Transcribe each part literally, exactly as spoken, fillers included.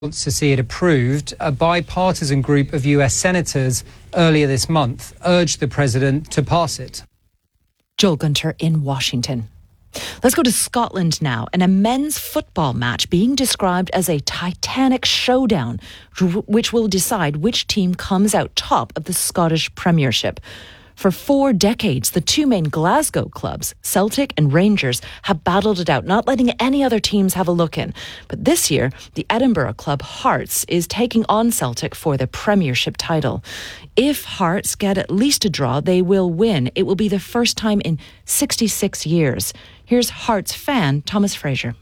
wants to see it approved. A bipartisan group of U S senators earlier this month urged the president to pass it. Joel Gunter in Washington. Let's go to Scotland now, and a men's football match being described as a titanic showdown, which will decide which team comes out top of the Scottish Premiership. For four decades, the two main Glasgow clubs, Celtic and Rangers, have battled it out, not letting any other teams have a look in. But this year, the Edinburgh club Hearts is taking on Celtic for the Premiership title. If Hearts get at least a draw, they will win. It will be the first time in sixty-six years. Here's Hearts fan Thomas Fraser.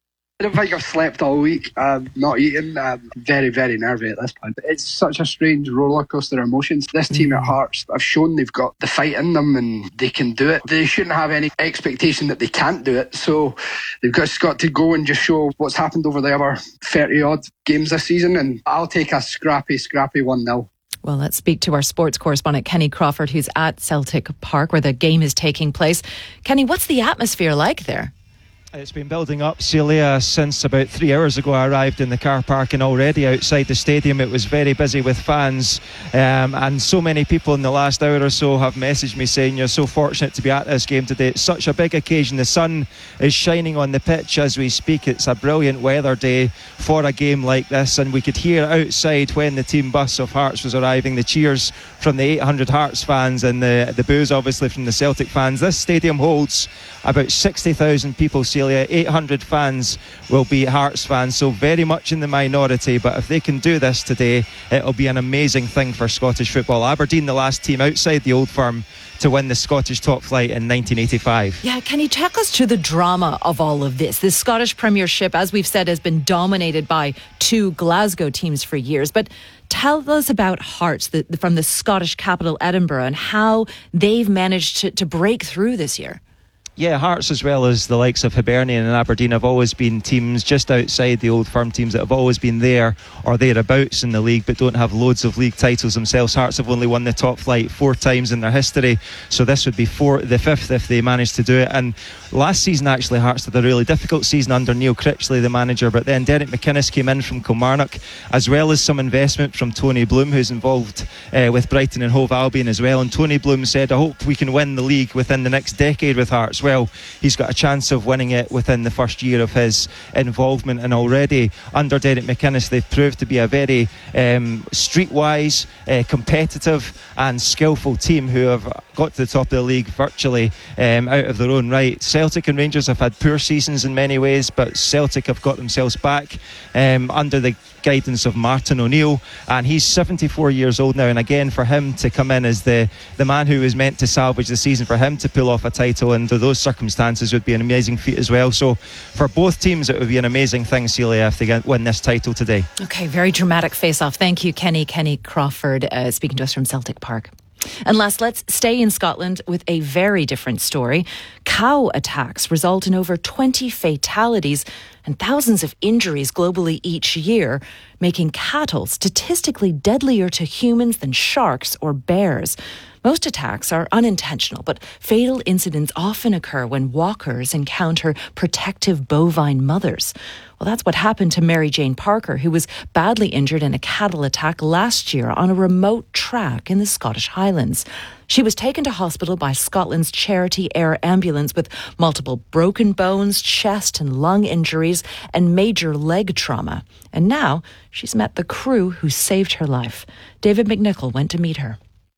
I don't think I've slept all week. I'm not eating. I'm very, very nervy at this point. It's such a strange roller coaster of emotions. This team mm. at Hearts have shown they've got the fight in them and they can do it. They shouldn't have any expectation that they can't do it. So they've just got to go and just show what's happened over the other thirty odd games this season. And I'll take a scrappy, scrappy one nil. Well, let's speak to our sports correspondent, Kenny Crawford, who's at Celtic Park, where the game is taking place. Kenny, what's the atmosphere like there? It's been building up, Celia, since about three hours ago I arrived in the car park, and already outside the stadium it was very busy with fans, um, and so many people in the last hour or so have messaged me saying you're so fortunate to be at this game today. It's such a big occasion. The sun is shining on the pitch as we speak. It's a brilliant weather day for a game like this, and we could hear outside when the team bus of Hearts was arriving the cheers from the eight hundred Hearts fans and the, the boos obviously from the Celtic fans. This stadium holds about sixty thousand people, Celia. eight hundred fans will be Hearts fans, so very much in the minority, but if they can do this today, it'll be an amazing thing for Scottish football. Aberdeen, the last team outside the Old Firm to win the Scottish top flight in nineteen eighty-five. Yeah, can you take us through the drama of all of this? The Scottish Premiership, as we've said, has been dominated by two Glasgow teams for years, but tell us about Hearts the, the, from the Scottish capital, Edinburgh, and how they've managed to, to break through this year. Yeah, Hearts, as well as the likes of Hibernian and Aberdeen, have always been teams just outside the Old Firm, teams that have always been there or thereabouts in the league but don't have loads of league titles themselves. Hearts have only won the top flight four times in their history, so this would be four, the fifth if they managed to do it. And last season actually Hearts had a really difficult season under Neil Critchley, the manager, but then Derek McInnes came in from Kilmarnock, as well as some investment from Tony Bloom, who's involved uh, with Brighton and Hove Albion as well. And Tony Bloom said, I hope we can win the league within the next decade with Hearts. Well, he's got a chance of winning it within the first year of his involvement, and already under Derek McInnes they've proved to be a very um, streetwise, uh, competitive and skillful team who have got to the top of the league virtually um, out of their own right. Celtic and Rangers have had poor seasons in many ways, but Celtic have got themselves back um, under the guidance of Martin O'Neill, and he's seventy-four years old now, and again for him to come in as the, the man who was meant to salvage the season, for him to pull off a title under those circumstances would be an amazing feat as well. So for both teams it would be an amazing thing, Celia, if they get, win this title today. Okay, very dramatic face-off. Thank you, Kenny. Kenny Crawford uh, speaking to us from Celtic Park. And last, let's stay in Scotland with a very different story. Cow attacks result in over twenty fatalities and thousands of injuries globally each year, making cattle statistically deadlier to humans than sharks or bears. Most attacks are unintentional, but fatal incidents often occur when walkers encounter protective bovine mothers. Well, that's what happened to Mary Jane Parker, who was badly injured in a cattle attack last year on a remote track in the Scottish Highlands. She was taken to hospital by Scotland's Charity Air Ambulance with multiple broken bones, chest and lung injuries, and major leg trauma. And now she's met the crew who saved her life. David McNichol went to meet her.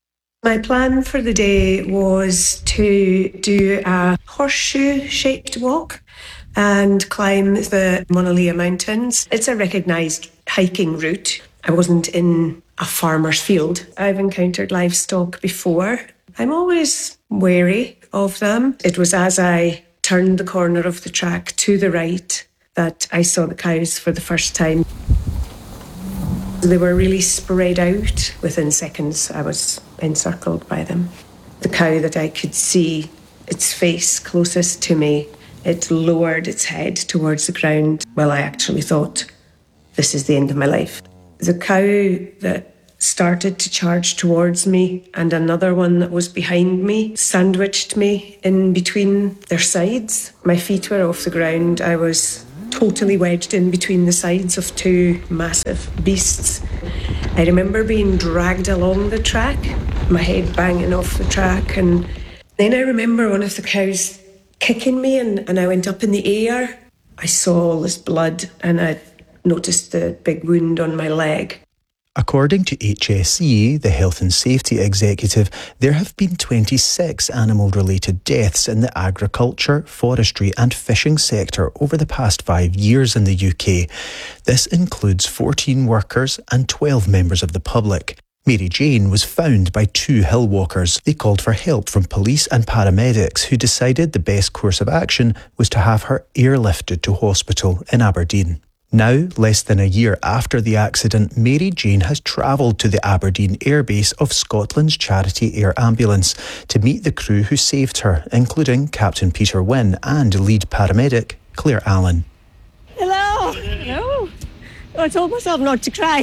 My plan for the day was to do a horseshoe-shaped walk and climb the Monalea Mountains. It's a recognised hiking route. I wasn't in a farmer's field. I've encountered livestock before. I'm always wary of them. It was as I turned the corner of the track to the right that I saw the cows for the first time. They were really spread out. Within seconds, I was encircled by them. The cow that I could see, its face closest to me, it lowered its head towards the ground. Well, I actually thought, this is the end of my life. The cow that started to charge towards me and another one that was behind me sandwiched me in between their sides. My feet were off the ground. I was totally wedged in between the sides of two massive beasts. I remember being dragged along the track, my head banging off the track, and then I remember one of the cows kicking me, and, and I went up in the air. I saw all this blood, and I noticed the big wound on my leg. According to H S E, the Health and Safety Executive, there have been twenty-six animal-related deaths in the agriculture, forestry and fishing sector over the past five years in the U K. This includes fourteen workers and twelve members of the public. Mary Jane was found by two hill walkers. They called for help from police and paramedics, who decided the best course of action was to have her airlifted to hospital in Aberdeen. Now, less than a year after the accident, Mary Jane has travelled to the Aberdeen airbase of Scotland's charity air ambulance to meet the crew who saved her, including Captain Peter Wynne and lead paramedic Claire Allen. Hello. Hello. I told myself not to cry.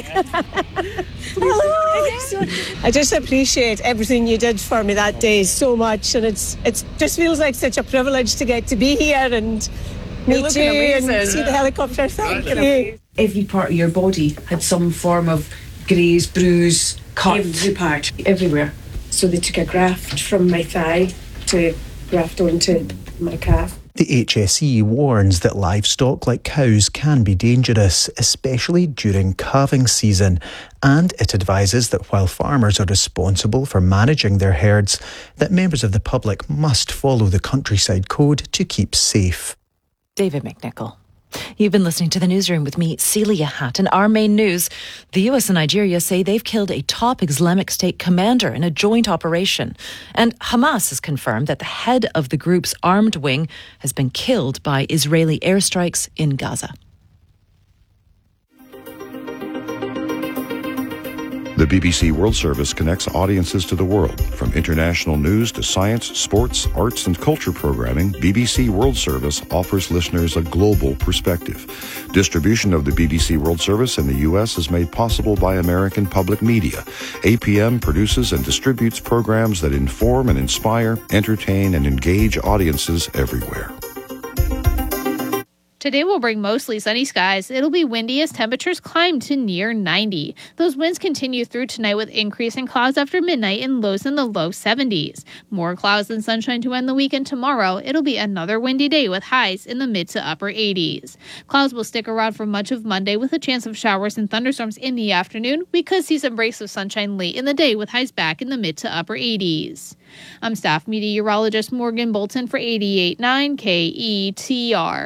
Hello. I just appreciate everything you did for me that day so much, and it's it just feels like such a privilege to get to be here and meet you and see the helicopter. Thank you. Every part of your body had some form of graze, bruise, cut. Every part. Everywhere. So they took a graft from my thigh to graft onto my calf. The H S E warns that livestock like cows can be dangerous, especially during calving season, and it advises that while farmers are responsible for managing their herds, that members of the public must follow the Countryside Code to keep safe. David McNichol. You've been listening to The Newsroom with me, Celia Hatton. Our main news, the U S and Nigeria say they've killed a top Islamic State commander in a joint operation. And Hamas has confirmed that the head of the group's armed wing has been killed by Israeli airstrikes in Gaza. The B B C World Service connects audiences to the world. From international news to science, sports, arts, and culture programming, B B C World Service offers listeners a global perspective. Distribution of the B B C World Service in the U S is made possible by American Public Media. A P M produces and distributes programs that inform and inspire, entertain, and engage audiences everywhere. Today will bring mostly sunny skies. It'll be windy as temperatures climb to near ninety. Those winds continue through tonight with increasing clouds after midnight and lows in the low seventies. More clouds than sunshine to end the weekend tomorrow. It'll be another windy day with highs in the mid to upper eighties. Clouds will stick around for much of Monday with a chance of showers and thunderstorms in the afternoon. We could see some breaks of sunshine late in the day with highs back in the mid to upper eighties. I'm staff meteorologist Morgan Bolton for eighty-eight point nine K E T R.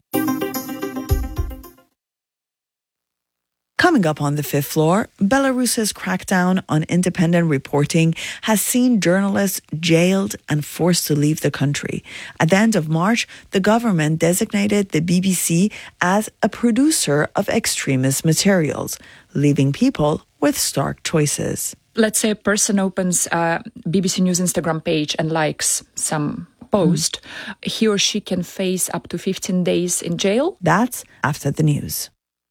Coming up on the fifth floor, Belarus's crackdown on independent reporting has seen journalists jailed and forced to leave the country. At the end of March, the government designated the B B C as a producer of extremist materials, leaving people with stark choices. Let's say a person opens a B B C News Instagram page and likes some post. Mm. He or she can face up to fifteen days in jail. That's after the news.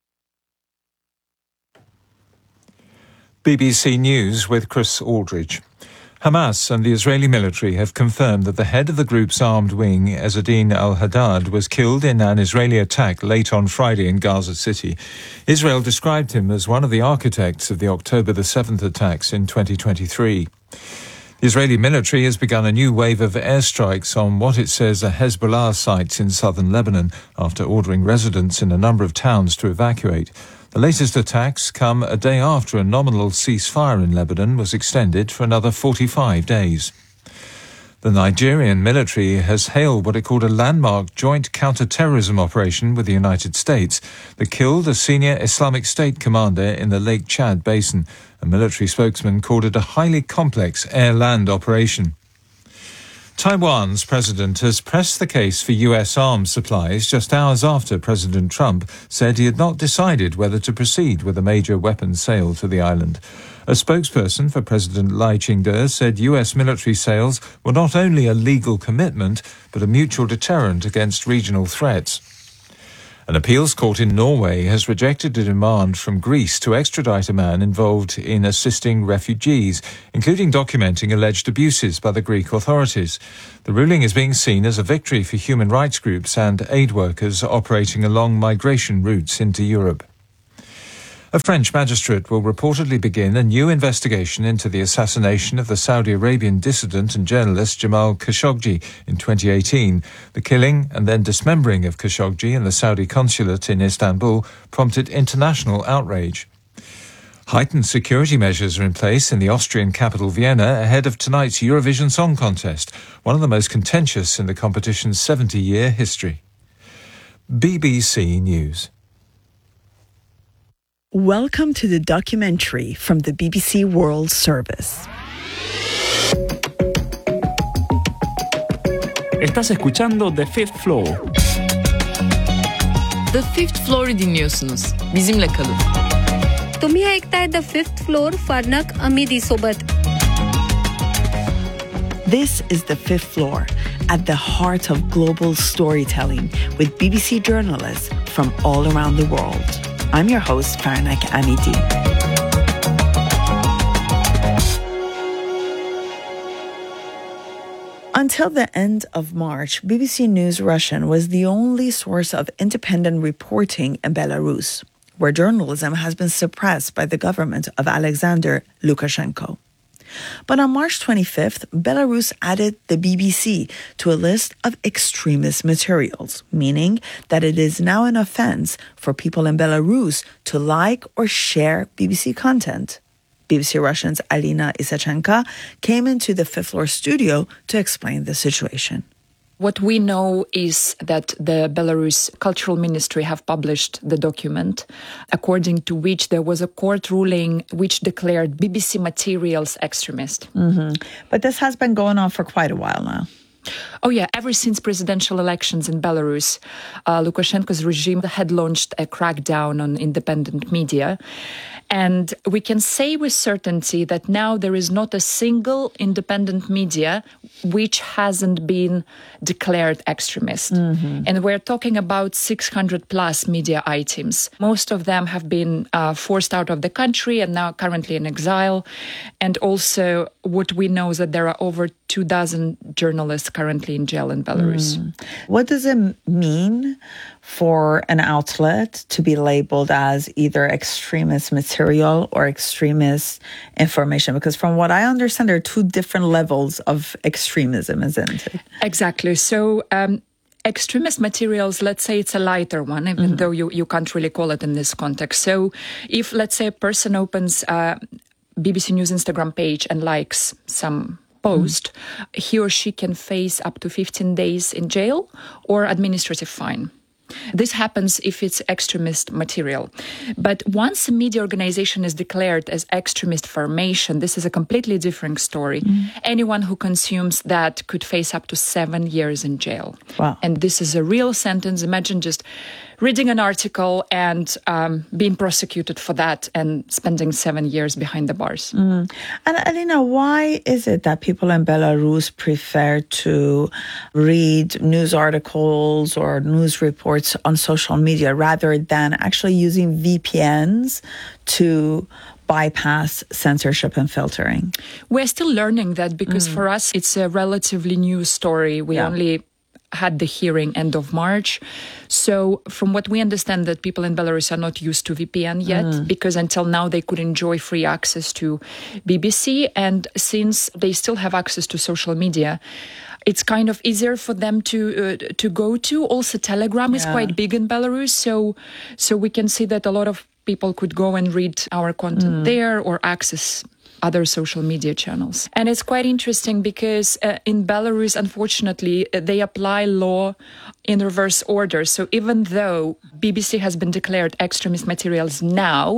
B B C News with Chris Aldridge. Hamas and the Israeli military have confirmed that the head of the group's armed wing, Ezzeddin al-Haddad, was killed in an Israeli attack late on Friday in Gaza City. Israel described him as one of the architects of the October the seventh attacks in twenty twenty-three. The Israeli military has begun a new wave of airstrikes on what it says are Hezbollah sites in southern Lebanon after ordering residents in a number of towns to evacuate. The latest attacks come a day after a nominal ceasefire in Lebanon was extended for another forty-five days. The Nigerian military has hailed what it called a landmark joint counter-terrorism operation with the United States that killed a senior Islamic State commander in the Lake Chad basin. A military spokesman called it a highly complex air-land operation. Taiwan's president has pressed the case for U S arms supplies just hours after President Trump said he had not decided whether to proceed with a major weapons sale to the island. A spokesperson for President Lai Ching-te said U S military sales were not only a legal commitment, but a mutual deterrent against regional threats. An appeals court in Norway has rejected a demand from Greece to extradite a man involved in assisting refugees, including documenting alleged abuses by the Greek authorities. The ruling is being seen as a victory for human rights groups and aid workers operating along migration routes into Europe. A French magistrate will reportedly begin a new investigation into the assassination of the Saudi Arabian dissident and journalist Jamal Khashoggi in twenty eighteen. The killing and then dismembering of Khashoggi in the Saudi consulate in Istanbul prompted international outrage. Heightened security measures are in place in the Austrian capital Vienna ahead of tonight's Eurovision Song Contest, one of the most contentious in the competition's seventy-year history. B B C News. Welcome to the documentary from the B B C World Service. Estás escuchando The Fifth Floor. The Fifth Floor'u dinliyorsunuz. Bizimle kalın. तुम्ही ऐकताय The Fifth Floor फार्नक अमिदी सोबत. This is The Fifth Floor, at the heart of global storytelling with B B C journalists from all around the world. I'm your host, Farnak Amidi. Until the end of March, B B C News Russian was the only source of independent reporting in Belarus, where journalism has been suppressed by the government of Alexander Lukashenko. But on March twenty-fifth, Belarus added the B B C to a list of extremist materials, meaning that it is now an offense for people in Belarus to like or share B B C content. B B C Russian's Alina Isachenko came into the Fifth Floor studio to explain the situation. What we know is that the Belarus Cultural Ministry have published the document, according to which there was a court ruling which declared B B C materials extremist. Mm-hmm. But this has been going on for quite a while now. Oh, yeah. Ever since presidential elections in Belarus, uh, Lukashenko's regime had launched a crackdown on independent media. And we can say with certainty that now there is not a single independent media which hasn't been declared extremist. Mm-hmm. And we're talking about six hundred plus media items. Most of them have been uh, forced out of the country and now currently in exile. And also what we know is that there are over two dozen journalists currently in jail in Belarus. Mm. What does it mean for an outlet to be labeled as either extremist material or extremist information? Because from what I understand, there are two different levels of extremism, isn't it? Exactly. So um, extremist materials, let's say it's a lighter one, even mm-hmm. though you, you can't really call it in this context. So if, let's say, a person opens a B B C News Instagram page and likes some post, mm-hmm. he or she can face up to fifteen days in jail or administrative fine. This happens if it's extremist material. But once a media organization is declared as extremist formation, this is a completely different story. Mm. Anyone who consumes that could face up to seven years in jail. Wow. And this is a real sentence. Imagine just reading an article and um, being prosecuted for that and spending seven years behind the bars. Mm. And Alina, why is it that people in Belarus prefer to read news articles or news reports on social media rather than actually using V P Ns to bypass censorship and filtering? We're still learning that because Mm. for us, it's a relatively new story. We Yeah. only had the hearing end of March. So from what we understand, that people in Belarus are not used to V P N yet, Mm. because until now they could enjoy free access to B B C. And since they still have access to social media, it's kind of easier for them to uh, to go to. Also, Telegram is Yeah. quite big in Belarus. So, so we can see that a lot of people could go and read our content Mm. there or access other social media channels. And it's quite interesting because uh, in Belarus, unfortunately, uh, they apply law in reverse order. So even though B B C has been declared extremist materials now,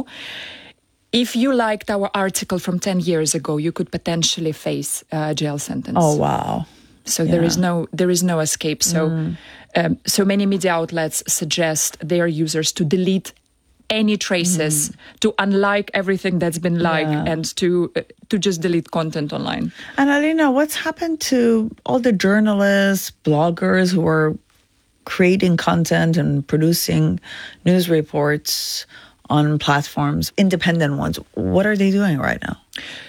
if you liked our article from ten years ago, you could potentially face a jail sentence. Oh, wow. So Yeah. there is no there is no escape. So Mm. um, so many media outlets suggest their users to delete any traces, mm. to unlike everything that's been liked, Yeah. and to uh, to just delete content online. And Alina, what's happened to all the journalists, bloggers who were creating content and producing news reports on platforms, independent ones. What are they doing right now?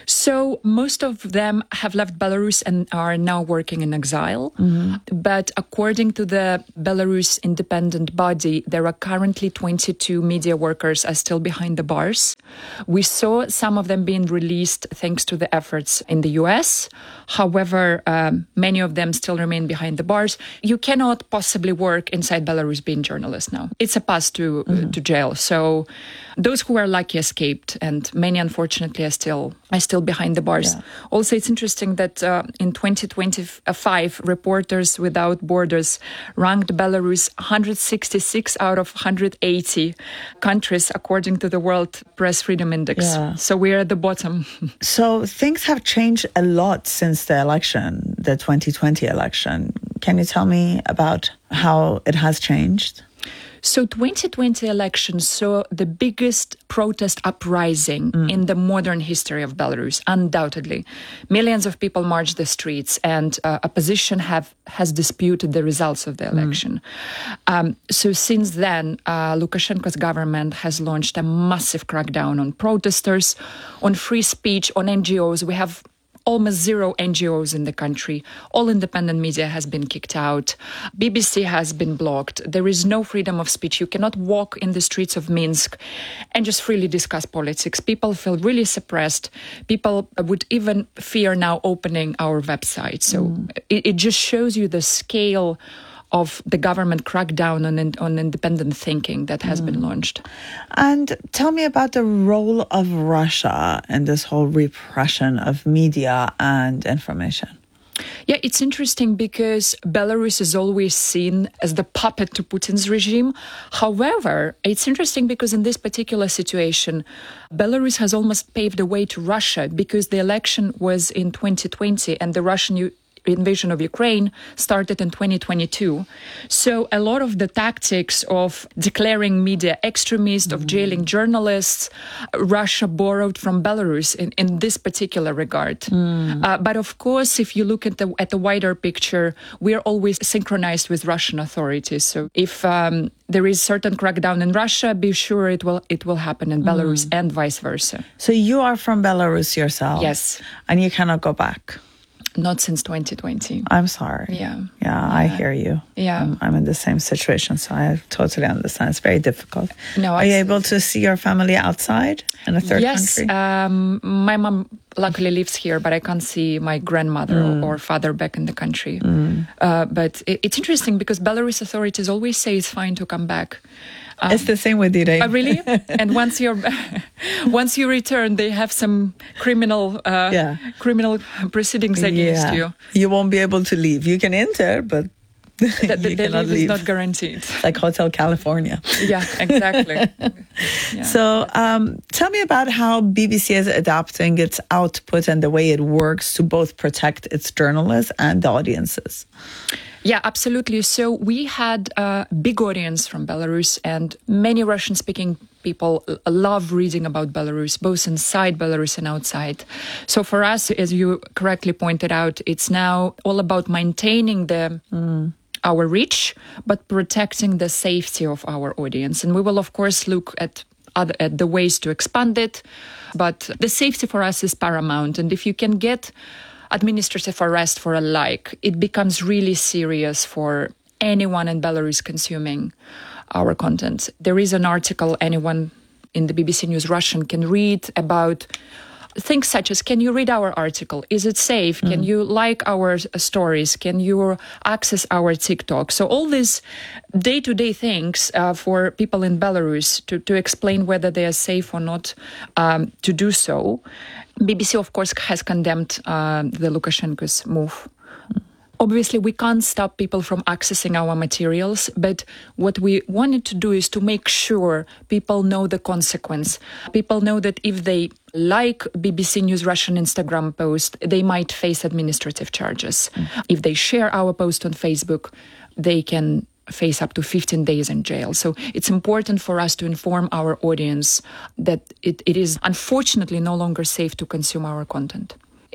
So most of them have left Belarus and are now working in exile. Mm-hmm. But according to the Belarus independent body, there are currently twenty-two media workers are still behind the bars. We saw some of them being released thanks to the efforts in the U S. However, um, many of them still remain behind the bars. You cannot possibly work inside Belarus being journalist now. It's a pass to mm-hmm. uh, to jail. So those who are lucky escaped, and many, unfortunately, are still are still behind the bars. Yeah. Also, it's interesting that uh, in twenty twenty-five, Reporters Without Borders ranked Belarus one hundred sixty-six out of one hundred eighty countries according to the World Press Freedom Index. Yeah. So we're at the bottom. So things have changed a lot since the election, the twenty twenty election. Can you tell me about how it has changed? So twenty twenty election saw the biggest protest uprising mm. in the modern history of Belarus, undoubtedly. Millions of people marched the streets, and uh, opposition have has disputed the results of the election. Mm. Um, so since then, uh, Lukashenko's government has launched a massive crackdown on protesters, on free speech, on N G Os. We have almost zero N G Os in the country. All independent media has been kicked out. B B C has been blocked. There is no freedom of speech. You cannot walk in the streets of Minsk and just freely discuss politics. People feel really suppressed. People would even fear now opening our website. So mm. it, it just shows you the scale of the government crackdown on, on independent thinking that has mm. been launched. And tell me about the role of Russia in this whole repression of media and information. Yeah, it's interesting because Belarus is always seen as the puppet to Putin's regime. However, it's interesting because in this particular situation, Belarus has almost paved the way to Russia, because the election was in twenty twenty and the Russian invasion of Ukraine started in twenty twenty-two. So a lot of the tactics of declaring media extremist, mm. of jailing journalists, Russia borrowed from Belarus in, in this particular regard. Mm. Uh, but of course, if you look at the at the wider picture, we're always synchronized with Russian authorities. So if um, there is certain crackdown in Russia, be sure it will it will happen in Belarus mm. and vice versa. So you are from Belarus yourself? Yes. And you cannot go back? Not since twenty twenty. I'm sorry. Yeah. Yeah, yeah. I hear you. Yeah. I'm, I'm in the same situation, so I totally understand. It's very difficult. No, Are you able to see your family outside in a third yes, country? Yes. Um, my mom luckily lives here, but I can't see my grandmother mm. or father back in the country. Mm. Uh, but it, it's interesting because Belarus authorities always say it's fine to come back. Um, it's the same with Irene. Uh, really? And once you're, once you return, they have some criminal, uh, yeah. criminal proceedings against yeah. you. You won't be able to leave. You can enter, but the, the, you the cannot leave leave. is not guaranteed. Like Hotel California. Yeah, exactly. yeah. So, um, tell me about how B B C is adapting its output and the way it works to both protect its journalists and the audiences. Yeah, absolutely. So we had a big audience from Belarus, and many Russian-speaking people love reading about Belarus, both inside Belarus and outside. So for us, as you correctly pointed out, it's now all about maintaining the mm. our reach, but protecting the safety of our audience. And we will, of course, look at other at the ways to expand it. But the safety for us is paramount. And if you can get administrative arrest for a like, it becomes really serious for anyone in Belarus consuming our content. There is an article anyone in the B B C News Russian can read about things such as, can you read our article? Is it safe? Mm. Can you like our stories? Can you access our TikTok? So all these day-to-day things uh, for people in Belarus to, to explain whether they are safe or not um, to do so. B B C, of course, has condemned uh, the Lukashenko's move. Obviously, we can't stop people from accessing our materials, but what we wanted to do is to make sure people know the consequence. People know that if they like B B C News Russian Instagram post, they might face administrative charges. Mm-hmm. If they share our post on Facebook, they can face up to fifteen days in jail. So it's important for us to inform our audience that it, it is unfortunately no longer safe to consume our content.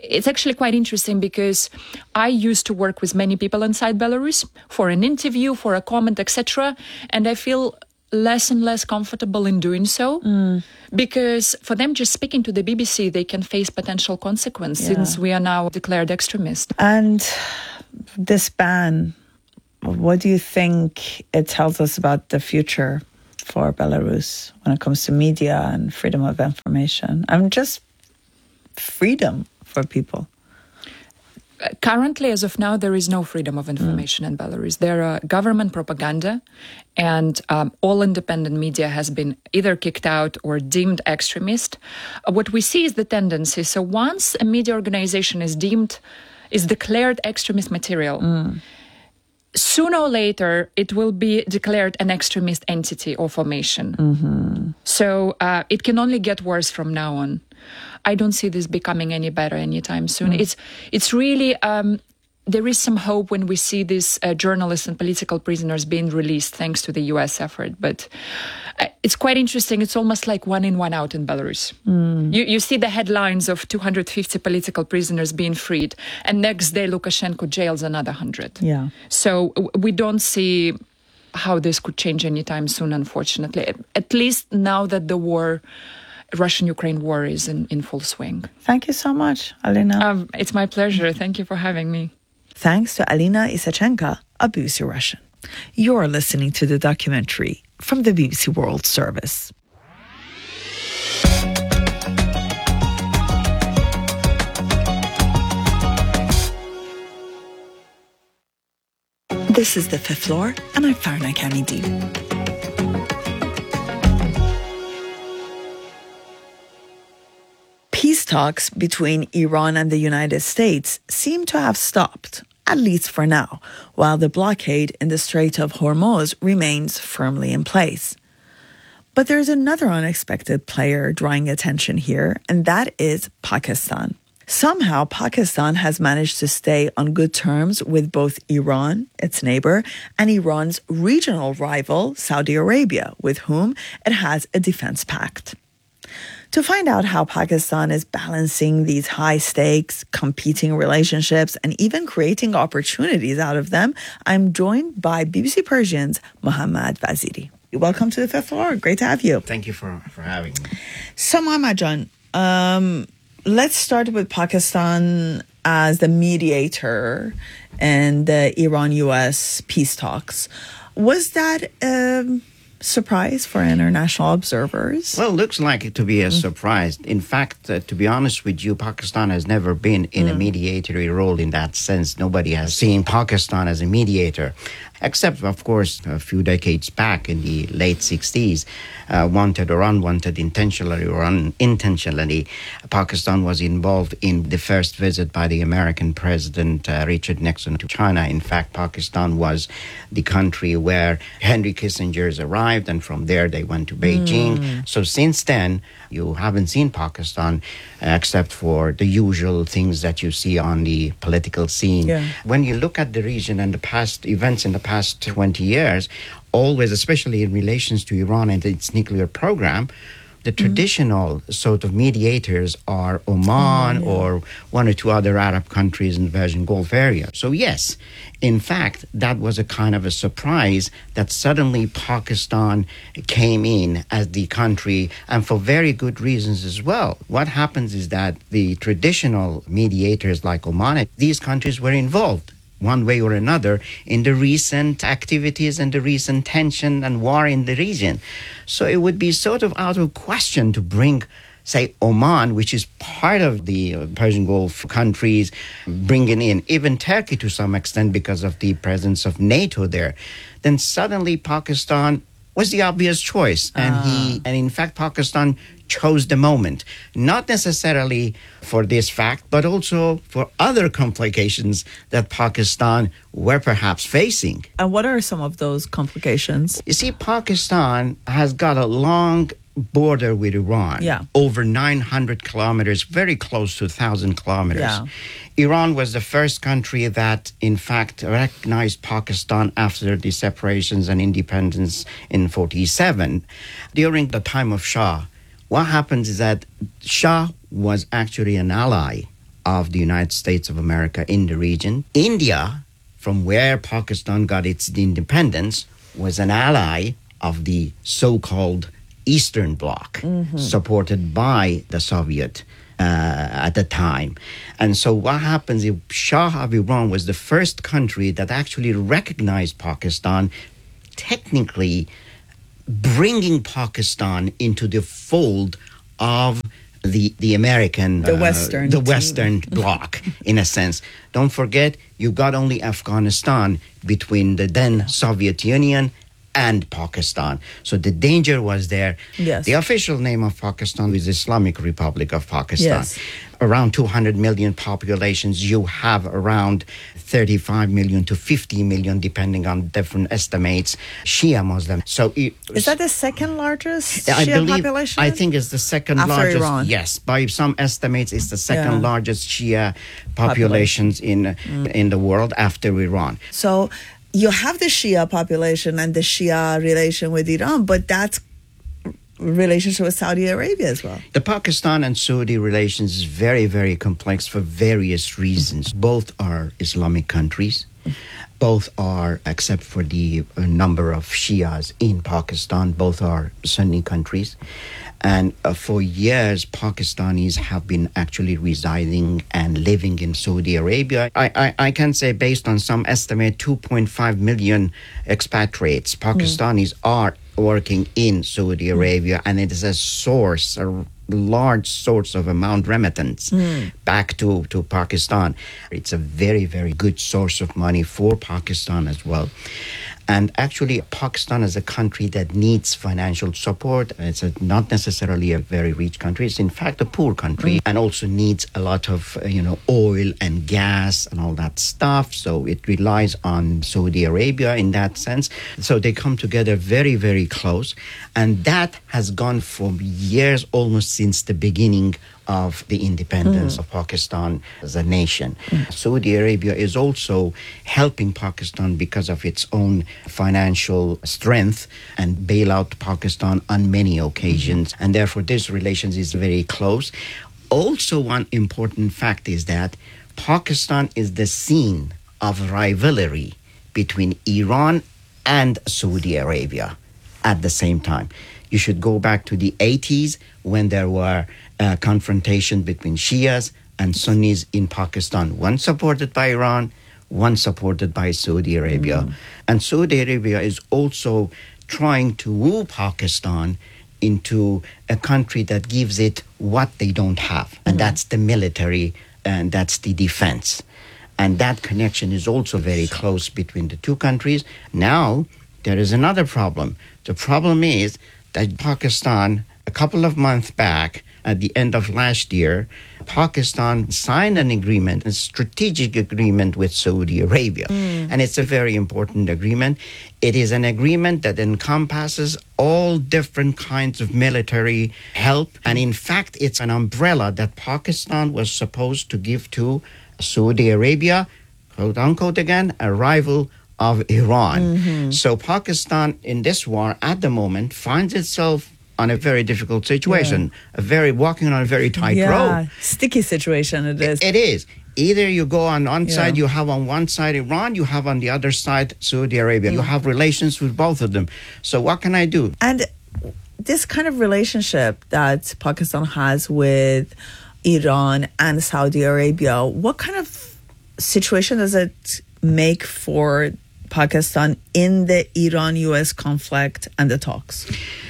it's actually quite interesting because I used to work with many people inside Belarus for an interview, for a comment, et cetera. And I feel less and less comfortable in doing so mm. because for them just speaking to the B B C, they can face potential consequence yeah. since we are now declared extremists. And this ban, what do you think it tells us about the future for Belarus when it comes to media and freedom of information? I mean, just freedom for people. Currently, as of now, there is no freedom of information mm. in Belarus. There are government propaganda, and um, all independent media has been either kicked out or deemed extremist. Uh, what we see is the tendency. So once a media organization is deemed, is declared extremist material, mm. sooner or later, it will be declared an extremist entity or formation. Mm-hmm. So uh, it can only get worse from now on. I don't see this becoming any better anytime soon. Mm. It's it's really, um, there is some hope when we see these uh, journalists and political prisoners being released thanks to the U S effort. But uh, it's quite interesting. It's almost like one in, one out in Belarus. Mm. You, you see the headlines of two hundred fifty political prisoners being freed, and next day Lukashenko jails another one hundred. Yeah. So we don't see how this could change anytime soon, unfortunately. At least now that the war... Russian-Ukraine war is in, in full swing. Thank you so much, Alina. Um, it's my pleasure. Thank you for having me. Thanks to Alina Isachenko of B B C Russian. You're listening to the documentary from the B B C World Service. This is The Fifth Floor, and I'm Farna Kamidi. Peace talks between Iran and the United States seem to have stopped, at least for now, while the blockade in the Strait of Hormuz remains firmly in place. But there's another unexpected player drawing attention here, and that is Pakistan. Somehow, Pakistan has managed to stay on good terms with both Iran, its neighbor, and Iran's regional rival, Saudi Arabia, with whom it has a defense pact. To find out how Pakistan is balancing these high stakes, competing relationships, and even creating opportunities out of them, I'm joined by B B C Persian's Mohammad Vaziri. Welcome to the Fifth Floor. Great to have you. Thank you for, for having me. So, Mohammad Jan, um, let's start with Pakistan as the mediator in the Iran-U S peace talks. Was that... Um, surprise for international observers? Well, it looks like it to be a mm. surprise. In fact, uh, to be honest with you, Pakistan has never been in mm. a mediatory role in that sense. Nobody has seen Pakistan as a mediator, except, of course, a few decades back in the late sixties, uh, wanted or unwanted, intentionally or unintentionally, Pakistan was involved in the first visit by the American President uh, Richard Nixon to China. In fact, Pakistan was the country where Henry Kissinger's arrived, and from there they went to Beijing. Mm. So since then, you haven't seen Pakistan uh, except for the usual things that you see on the political scene. Yeah. When you look at the region and the past events in the past twenty years, always, especially in relations to Iran and its nuclear program, the traditional mm. sort of mediators are Oman mm, yeah. or one or two other Arab countries in the Persian Gulf area. So yes, in fact, that was a kind of a surprise that suddenly Pakistan came in as the country, and for very good reasons as well. What happens is that the traditional mediators like Oman, these countries were involved one way or another in the recent activities and the recent tension and war in the region. So it would be sort of out of question to bring, say, Oman, which is part of the Persian Gulf countries, bringing in even Turkey to some extent because of the presence of NATO there. Then suddenly Pakistan was the obvious choice. And Ah. he, and in fact, Pakistan chose the moment, not necessarily for this fact, but also for other complications that Pakistan were perhaps facing. And what are some of those complications? You see, Pakistan has got a long border with Iran, Yeah. over nine hundred kilometers, very close to one thousand kilometers. Yeah. Iran was the first country that, in fact, recognized Pakistan after the separations and independence in forty-seven. During the time of Shah, what happens is that Shah was actually an ally of the United States of America in the region. India, from where Pakistan got its independence, was an ally of the so-called Eastern Bloc, mm-hmm. supported by the Soviet uh, at the time. And so what happens is Shah of Iran was the first country that actually recognized Pakistan, technically bringing Pakistan into the fold of the the American the Western uh, the team. Western bloc in a sense. Don't forget, you got only Afghanistan between the then Soviet Union and Pakistan. So the danger was there. Yes. The official name of Pakistan is Islamic Republic of Pakistan. Yes. Around two hundred million populations, you have around thirty-five million to fifty million, depending on different estimates, Shia Muslim. So it, is that the second largest I Shia believe, population? I think it's the second After largest. Iran. Yes, by some estimates, it's the second Yeah. largest Shia populations in Mm. in the world after Iran. So you have the Shia population and the Shia relation with Iran, but that's relationship with Saudi Arabia as well. The Pakistan and Saudi relations is very, very complex for various reasons. Both are Islamic countries. Both are, except for the uh, number of Shias in Pakistan, both are Sunni countries. And uh, for years, Pakistanis have been actually residing and living in Saudi Arabia. I, I, I can say, based on some estimate, two point five million expatriates, Pakistanis, mm. are working in Saudi Arabia, and it is a source, a large source of amount remittance mm. back to, to Pakistan. It's a very, very good source of money for Pakistan as well. And actually, Pakistan is a country that needs financial support. It's a, not necessarily a very rich country. It's in fact a poor country, mm. and also needs a lot of, uh, you know, oil and gas and all that stuff. So it relies on Saudi Arabia in that sense. So they come together very, very close. And that has gone for years, almost since the beginning of the independence mm. of Pakistan as a nation. Mm. Saudi Arabia is also helping Pakistan because of its own financial strength and bail out Pakistan on many occasions. Mm. And therefore, this relations is very close. Also, one important fact is that Pakistan is the scene of rivalry between Iran and Saudi Arabia at the same time. You should go back to the eighties when there were uh, confrontation between Shias and Sunnis in Pakistan, one supported by Iran, one supported by Saudi Arabia. Mm. And Saudi Arabia is also trying to woo Pakistan into a country that gives it what they don't have, and mm. that's the military and that's the defense. And that connection is also very close between the two countries. Now, there is another problem. The problem is that Pakistan, a couple of months back, at the end of last year, Pakistan signed an agreement, a strategic agreement with Saudi Arabia. Mm. And it's a very important agreement. It is an agreement that encompasses all different kinds of military help. And in fact, it's an umbrella that Pakistan was supposed to give to Saudi Arabia, quote unquote again, a rival of Iran. Mm-hmm. So Pakistan in this war at the moment finds itself on a very difficult situation, yeah. a very walking on a very tight yeah. road. Sticky situation it is. It, it is. Either you go on one yeah. side, you have on one side Iran, you have on the other side Saudi Arabia. Yeah. You have relations with both of them. So what can I do? And this kind of relationship that Pakistan has with Iran and Saudi Arabia, what kind of situation does it make for Pakistan in the Iran-U S conflict and the talks?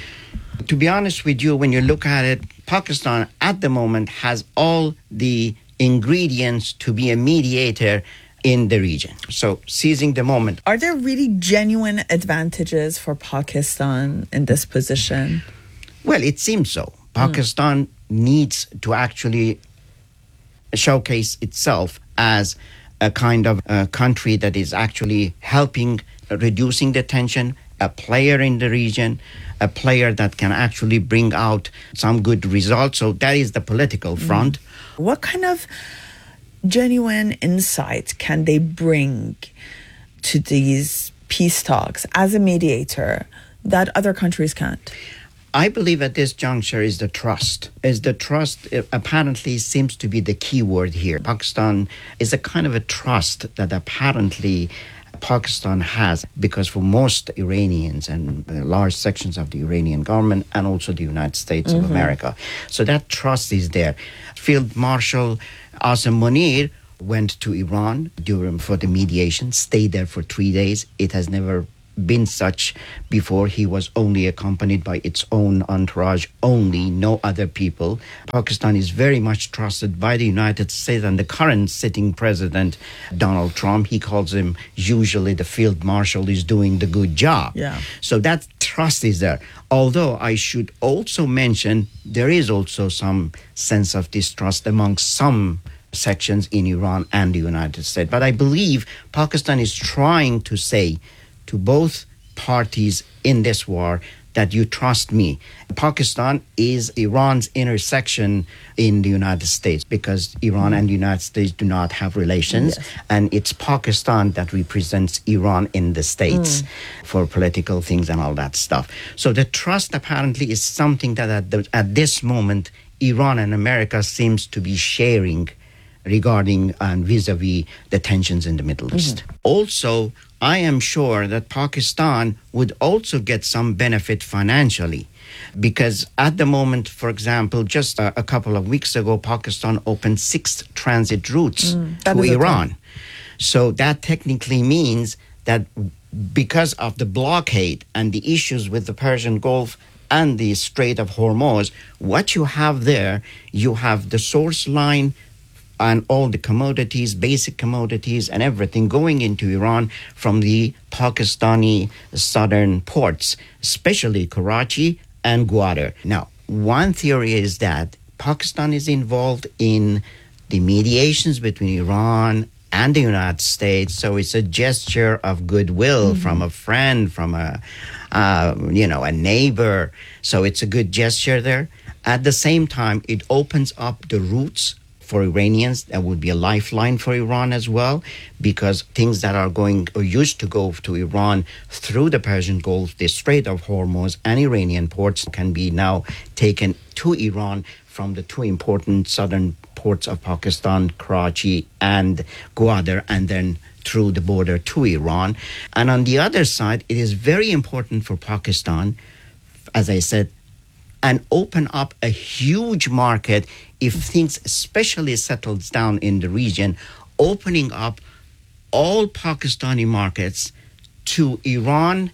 To be honest with you, when you look at it, Pakistan at the moment has all the ingredients to be a mediator in the region. So seizing the moment. Are there really genuine advantages for Pakistan in this position? Well, it seems so. Pakistan mm. needs to actually showcase itself as a kind of uh, country that is actually helping uh, reducing the tension, a player in the region, a player that can actually bring out some good results. So that is the political front. Mm. What kind of genuine insight can they bring to these peace talks as a mediator that other countries can't? I believe at this juncture is the trust. Is the trust uh, apparently seems to be the key word here. Pakistan is a kind of a trust that apparently Pakistan has, because for most Iranians and uh, large sections of the Iranian government and also the United States mm-hmm. of America. So that trust is there. Field Marshal Asim Munir went to Iran during for the mediation, stayed there for three days. It has never been such before. He was only accompanied by its own entourage, only, no other people. Pakistan is very much trusted by the United States and the current sitting president, Donald Trump. He calls him usually the field marshal is doing the good job. Yeah. So that trust is there. Although I should also mention there is also some sense of distrust among some sections in Iran and the United States. But I believe Pakistan is trying to say to both parties in this war that you trust me. Pakistan is Iran's intersection in the United States because Iran and the United States do not have relations. Yes. And it's Pakistan that represents Iran in the States mm. for political things and all that stuff. So the trust apparently is something that at, the, at this moment Iran and America seems to be sharing regarding and vis-a-vis the tensions in the Middle East. Mm-hmm. Also, I am sure that Pakistan would also get some benefit financially because at the moment, for example, just a, a couple of weeks ago, Pakistan opened six transit routes mm, to Iran. Okay. So that technically means that because of the blockade and the issues with the Persian Gulf and the Strait of Hormuz, what you have there, you have the source line and all the commodities, basic commodities and everything going into Iran from the Pakistani southern ports, especially Karachi and Gwadar. Now, one theory is that Pakistan is involved in the mediations between Iran and the United States, so it's a gesture of goodwill mm-hmm. from a friend, from a, uh, you know, a neighbor. So it's a good gesture there. At the same time, it opens up the routes for Iranians. That would be a lifeline for Iran as well, because things that are going or used to go to Iran through the Persian Gulf, the Strait of Hormuz and Iranian ports can be now taken to Iran from the two important southern ports of Pakistan, Karachi and Gwadar, and then through the border to Iran. And on the other side, it is very important for Pakistan, as I said, and open up a huge market if things especially settles down in the region, opening up all Pakistani markets to Iran,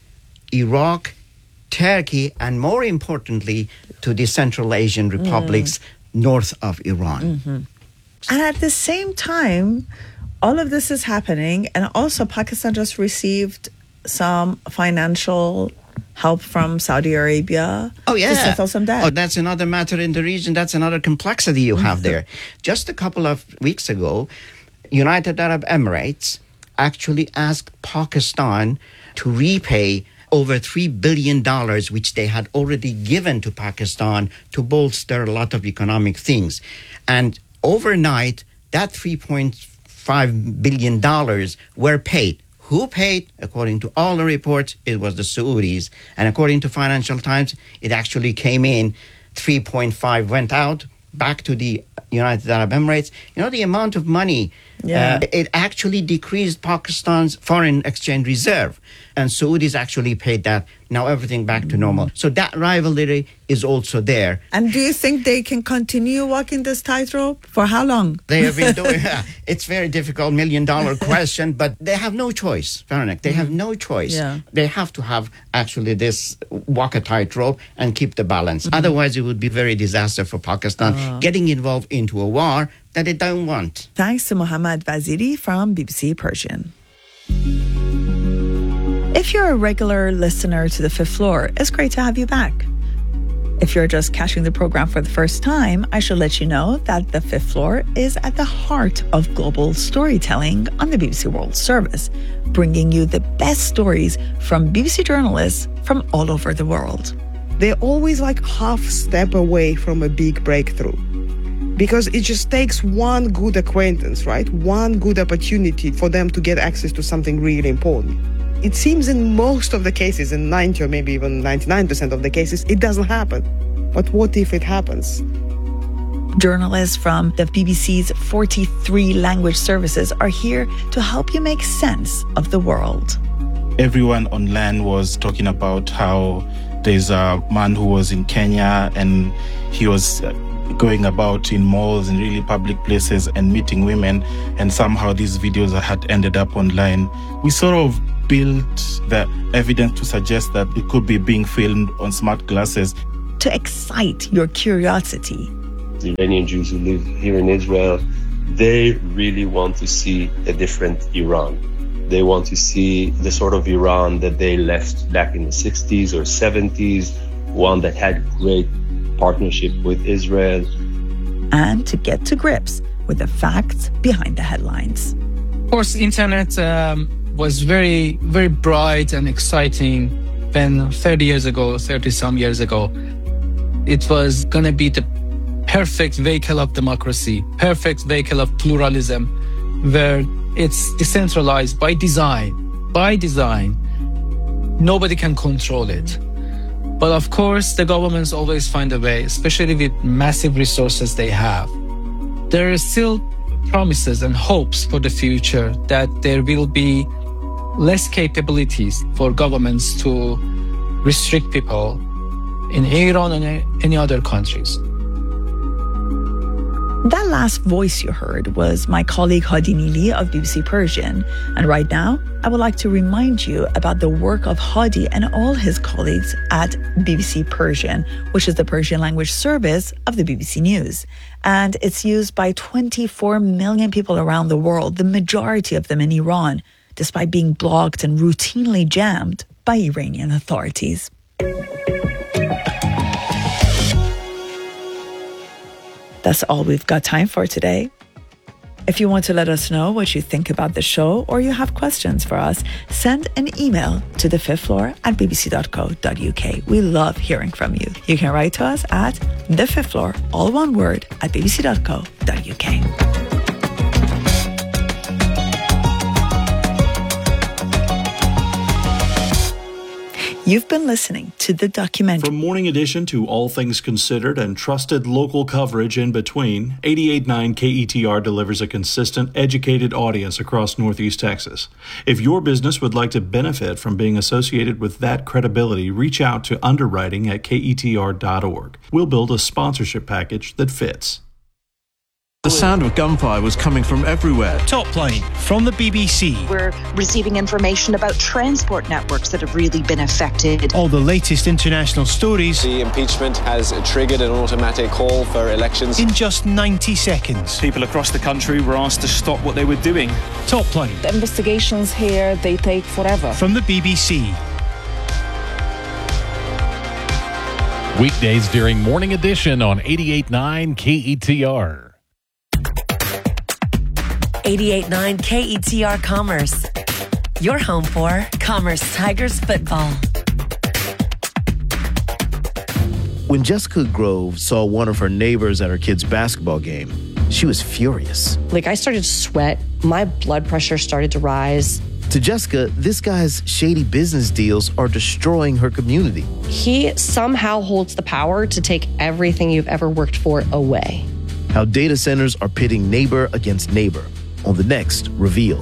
Iraq, Turkey, and more importantly, to the Central Asian republics mm. north of Iran. Mm-hmm. And at the same time, all of this is happening, and also Pakistan just received some financial help from Saudi Arabia oh, yeah. to settle some debt. Oh, that's another matter in the region. That's another complexity you have there. Just a couple of weeks ago, United Arab Emirates actually asked Pakistan to repay over three billion dollars, which they had already given to Pakistan to bolster a lot of economic things. And overnight, that three point five billion dollars were paid. Who paid? According to all the reports, it was the Saudis. And according to Financial Times, it actually came in. three point five went out back to the United Arab Emirates. You know, the amount of money, yeah. uh, it actually decreased Pakistan's foreign exchange reserve. And Saudis actually paid that. Now everything back to normal. So that rivalry is also there. And do you think they can continue walking this tightrope? For how long? They have been doing it. It's very difficult, million dollar question, but they have no choice, Veronica. They have no choice. Yeah. They have to have actually this walk a tightrope and keep the balance. Mm-hmm. Otherwise, it would be very disaster for Pakistan uh. getting involved into a war that they don't want. Thanks to Mohammad Vaziri from B B C Persian. If you're a regular listener to The Fifth Floor, it's great to have you back. If you're just catching the program for the first time, I should let you know that The Fifth Floor is at the heart of global storytelling on the B B C World Service, bringing you the best stories from B B C journalists from all over the world. They're always like half step away from a big breakthrough, because it just takes one good acquaintance, right? One good opportunity for them to get access to something really important. It seems in most of the cases, in ninety or maybe even ninety-nine percent of the cases, it doesn't happen. But what if it happens? Journalists from the B B C's forty-three language services are here to help you make sense of the world. Everyone on land was talking about how there's a man who was in Kenya and he was going about in malls and really public places and meeting women, and somehow these videos had ended up online. We sort of built the evidence to suggest that it could be being filmed on smart glasses. To excite your curiosity. The Iranian Jews who live here in Israel, they really want to see a different Iran. They want to see the sort of Iran that they left back in the sixties or seventies, one that had great partnership with Israel. And to get to grips with the facts behind the headlines. Of course, the internet um, was very, very bright and exciting when thirty years ago, thirty some years ago, it was going to be the perfect vehicle of democracy, perfect vehicle of pluralism, where it's decentralized by design. By design, nobody can control it. But of course, the governments always find a way, especially with massive resources they have. There are still promises and hopes for the future that there will be less capabilities for governments to restrict people in Iran and any other countries. That last voice you heard was my colleague Hadi Nili of B B C Persian. And right now, I would like to remind you about the work of Hadi and all his colleagues at B B C Persian, which is the Persian language service of the B B C News. And it's used by twenty-four million people around the world, the majority of them in Iran, despite being blocked and routinely jammed by Iranian authorities. That's all we've got time for today. If you want to let us know what you think about the show or you have questions for us, send an email to the fifth floor at b b c dot co dot u k. We love hearing from you. You can write to us at the fifth floor, all one word, at b b c dot co dot u k. You've been listening to The Documentary. From Morning Edition to All Things Considered and trusted local coverage in between, eighty-eight point nine K E T R delivers a consistent, educated audience across Northeast Texas. If your business would like to benefit from being associated with that credibility, reach out to underwriting at K E T R dot org. We'll build a sponsorship package that fits. The sound of gunfire was coming from everywhere. Top Plane from the B B C. We're receiving information about transport networks that have really been affected. All the latest international stories. The impeachment has triggered an automatic call for elections. In just ninety seconds. People across the country were asked to stop what they were doing. Top Plane. The investigations here, they take forever. From the B B C. Weekdays during Morning Edition on eighty-eight point nine K E T R. eighty-eight point nine K E T R Commerce. Your home for Commerce Tigers football. When Jessica Grove saw one of her neighbors at her kid's basketball game, she was furious. Like, I started to sweat. My blood pressure started to rise. To Jessica, this guy's shady business deals are destroying her community. He somehow holds the power to take everything you've ever worked for away. How data centers are pitting neighbor against neighbor on the next Reveal.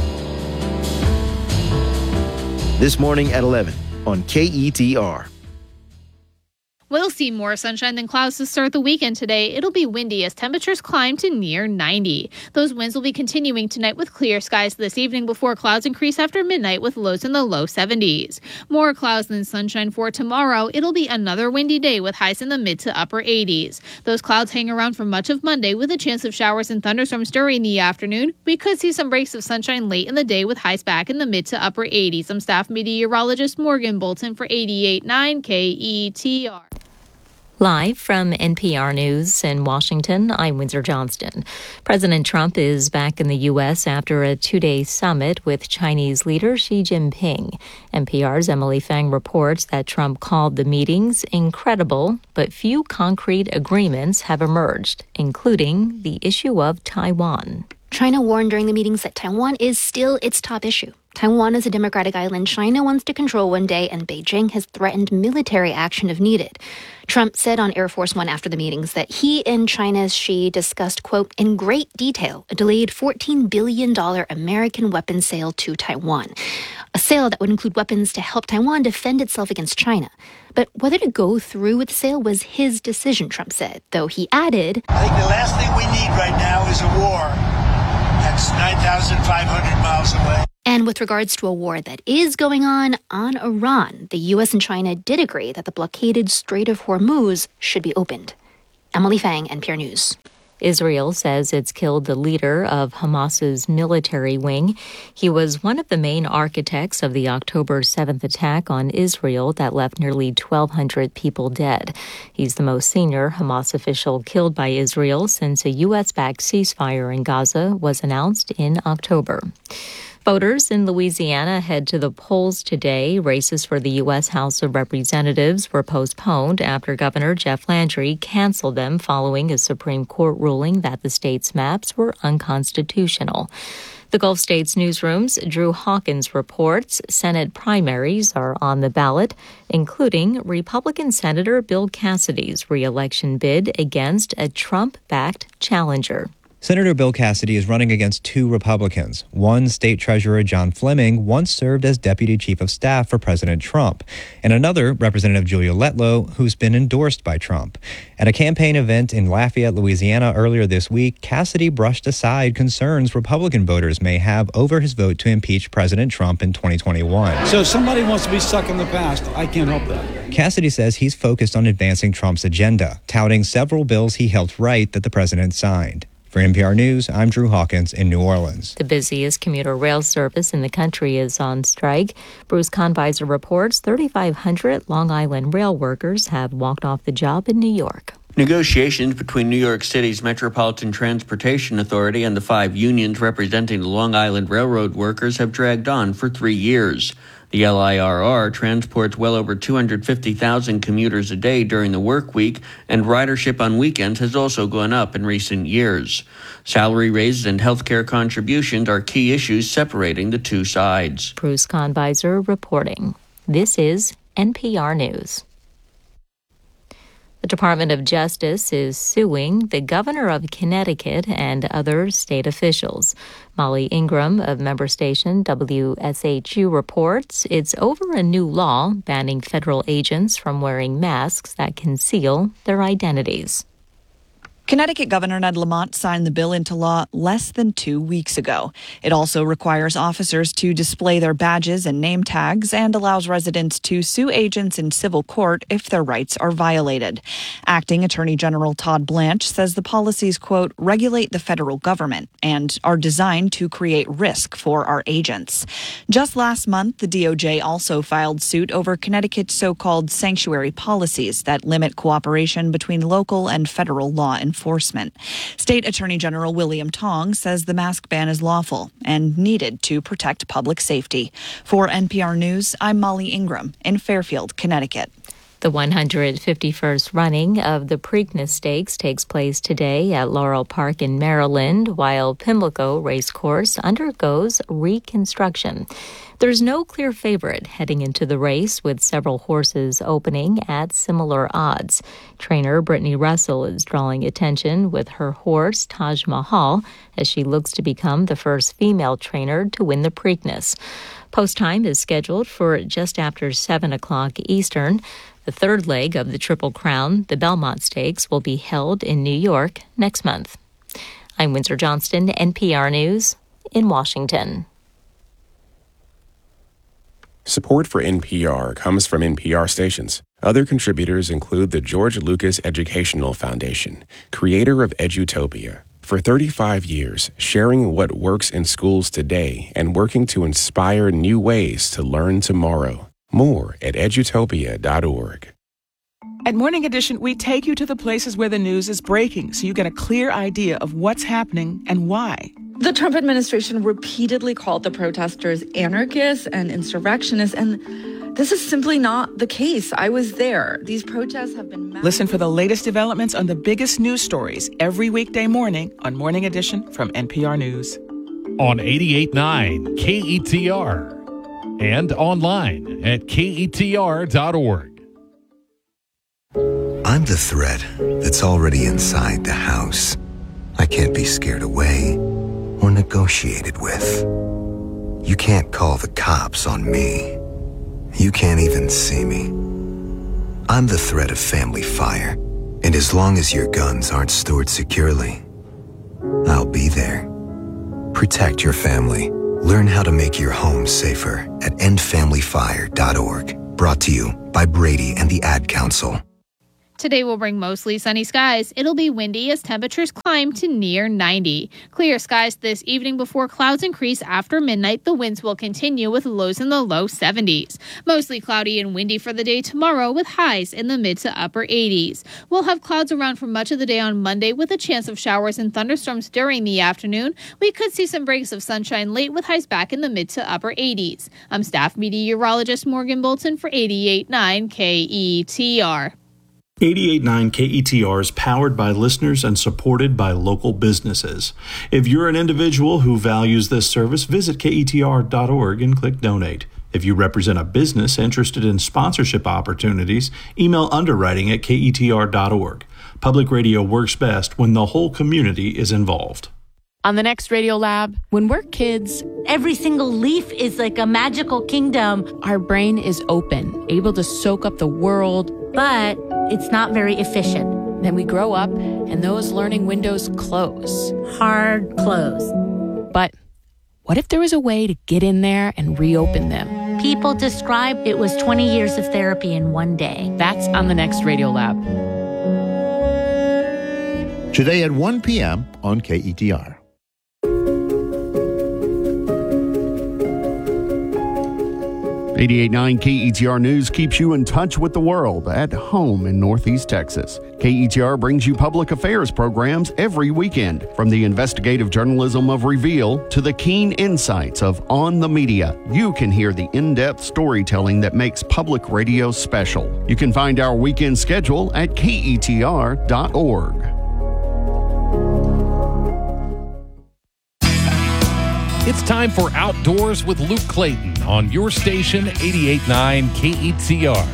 This morning at eleven on K E T R. We'll see more sunshine than clouds to start the weekend today. It'll be windy as temperatures climb to near ninety. Those winds will be continuing tonight with clear skies this evening before clouds increase after midnight with lows in the low seventies. More clouds than sunshine for tomorrow. It'll be another windy day with highs in the mid to upper eighties. Those clouds hang around for much of Monday with a chance of showers and thunderstorms during the afternoon. We could see some breaks of sunshine late in the day with highs back in the mid to upper eighties. I'm staff meteorologist Morgan Bolton for eighty-eight point nine K E T R. Live from N P R News in Washington, I'm Windsor Johnston. President Trump is back in the U S after a two-day summit with Chinese leader Xi Jinping. N P R's Emily Fang reports that Trump called the meetings incredible, but few concrete agreements have emerged, including the issue of Taiwan. China warned during the meetings that Taiwan is still its top issue. Taiwan is a democratic island China wants to control one day, and Beijing has threatened military action if needed. Trump said on Air Force One after the meetings that he and China's Xi discussed, quote, in great detail, a delayed fourteen billion dollars American weapons sale to Taiwan, a sale that would include weapons to help Taiwan defend itself against China. But whether to go through with the sale was his decision, Trump said, though he added, I think the last thing we need right now is a war. That's nine thousand five hundred miles away. And with regards to a war that is going on on Iran, the U S and China did agree that the blockaded Strait of Hormuz should be opened. Emily Fang, N P R News. Israel says it's killed the leader of Hamas's military wing. He was one of the main architects of the October seventh attack on Israel that left nearly twelve hundred people dead. He's the most senior Hamas official killed by Israel since a U S-backed ceasefire in Gaza was announced in October. Voters in Louisiana head to the polls today. Races for the U S House of Representatives were postponed after Governor Jeff Landry canceled them following a Supreme Court ruling that the state's maps were unconstitutional. The Gulf States newsroom's Drew Hawkins reports Senate primaries are on the ballot, including Republican Senator Bill Cassidy's re-election bid against a Trump-backed challenger. Senator Bill Cassidy is running against two Republicans. One, State Treasurer John Fleming, once served as Deputy Chief of Staff for President Trump, and another, Representative Julia Letlow, who's been endorsed by Trump. At a campaign event in Lafayette, Louisiana earlier this week, Cassidy brushed aside concerns Republican voters may have over his vote to impeach President Trump in twenty twenty-one. So if somebody wants to be stuck in the past, I can't help that. Cassidy says he's focused on advancing Trump's agenda, touting several bills he helped write that the president signed. For N P R News, I'm Drew Hawkins in New Orleans. The busiest commuter rail service in the country is on strike. Bruce Conviser reports thirty-five hundred Long Island rail workers have walked off the job in New York. Negotiations between New York City's Metropolitan Transportation Authority and the five unions representing the Long Island Railroad workers have dragged on for three years. The L I R R transports well over two hundred fifty thousand commuters a day during the work week, and ridership on weekends has also gone up in recent years. Salary raises and health care contributions are key issues separating the two sides. Bruce Conviser reporting. This is N P R News. The Department of Justice is suing the governor of Connecticut and other state officials. Molly Ingram of member station W S H U reports it's over a new law banning federal agents from wearing masks that conceal their identities. Connecticut Governor Ned Lamont signed the bill into law less than two weeks ago. It also requires officers to display their badges and name tags and allows residents to sue agents in civil court if their rights are violated. Acting Attorney General Todd Blanche says the policies, quote, regulate the federal government and are designed to create risk for our agents. Just last month, the D O J also filed suit over Connecticut's so-called sanctuary policies that limit cooperation between local and federal law enforcement. Enforcement. State Attorney General William Tong says the mask ban is lawful and needed to protect public safety. For N P R News, I'm Molly Ingram in Fairfield, Connecticut. The one hundred fifty-first running of the Preakness Stakes takes place today at Laurel Park in Maryland, while Pimlico Racecourse undergoes reconstruction. There's no clear favorite heading into the race, with several horses opening at similar odds. Trainer Brittany Russell is drawing attention with her horse Taj Mahal as she looks to become the first female trainer to win the Preakness. Post time is scheduled for just after seven o'clock Eastern. The third leg of the Triple Crown, the Belmont Stakes, will be held in New York next month. I'm Windsor Johnston, N P R News in Washington. Support for N P R comes from N P R stations. Other contributors include the George Lucas Educational Foundation, creator of Edutopia. For thirty-five years, sharing what works in schools today and working to inspire new ways to learn tomorrow. More at edutopia dot org. At Morning Edition, we take you to the places where the news is breaking so you get a clear idea of what's happening and why. The Trump administration repeatedly called the protesters anarchists and insurrectionists, and this is simply not the case. I was there. These protests have been... Massive. Listen for the latest developments on the biggest news stories every weekday morning on Morning Edition from N P R News. on eighty-eight point nine K E T R and online at K E T R dot org. I'm the threat that's already inside the house. I can't be scared away or negotiated with. You can't call the cops on me. You can't even see me. I'm the threat of family fire, and as long as your guns aren't stored securely, I'll be there. Protect your family. Learn how to make your home safer at end family fire dot org. Brought to you by Brady and the Ad Council. Today will bring mostly sunny skies. It'll be windy as temperatures climb to near ninety. Clear skies this evening before clouds increase after midnight. The winds will continue with lows in the low seventies. Mostly cloudy and windy for the day tomorrow with highs in the mid to upper eighties. We'll have clouds around for much of the day on Monday with a chance of showers and thunderstorms during the afternoon. We could see some breaks of sunshine late with highs back in the mid to upper eighties. I'm staff meteorologist Morgan Bolton for eighty-eight point nine K E T R. eighty-eight point nine K E T R is powered by listeners and supported by local businesses. If you're an individual who values this service, visit K E T R dot org and click Donate. If you represent a business interested in sponsorship opportunities, email underwriting at K E T R dot org. Public radio works best when the whole community is involved. On the next Radio Lab, when we're kids, every single leaf is like a magical kingdom. Our brain is open, able to soak up the world, but it's not very efficient. Then we grow up and those learning windows close. Hard close. But what if there was a way to get in there and reopen them? People described it was twenty years of therapy in one day. That's on the next Radio Lab. Today at one p.m. on K E T R. eighty-eight point nine K E T R News keeps you in touch with the world at home in Northeast Texas. K E T R brings you public affairs programs every weekend, from the investigative journalism of Reveal to the keen insights of On the Media. You can hear the in-depth storytelling that makes public radio special. You can find our weekend schedule at K E T R dot org. It's time for Outdoors with Luke Clayton on your station, eighty-eight point nine K E T R.